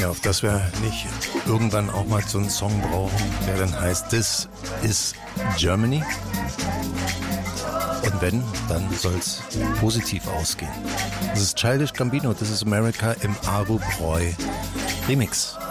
Ja, auf das wir nicht irgendwann auch mal so einen Song brauchen, der dann heißt This is Germany. Und wenn, dann soll es positiv ausgehen. Das ist Childish Gambino, This is America im Abu Breu Remix.